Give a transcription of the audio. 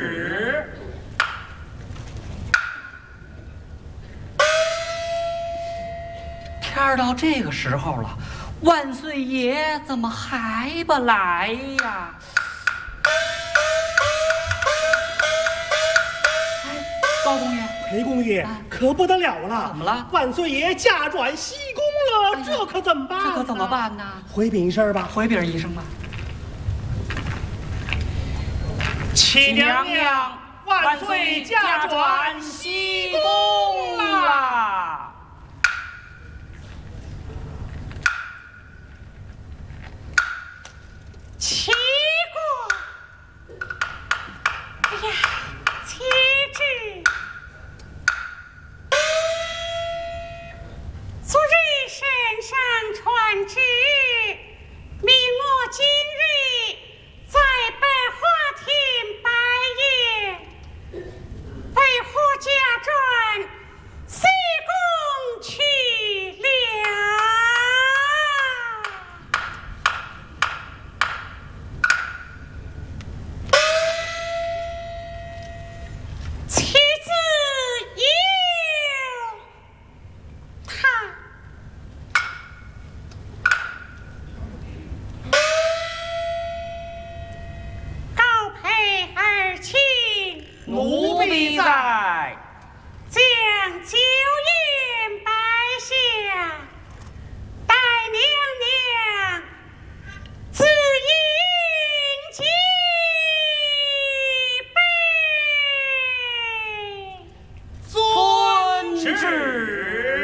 旨。 天儿到这个时候了，万岁爷怎么还不来呀？哎，高公爷， 裴公爷，可不得了了！ 怎么了？ 万岁爷驾转西宫了，这可怎么办？ 这可怎么办呢？ 回禀一声吧， 回禀一声吧。 启娘娘，万岁驾转西宫啦！启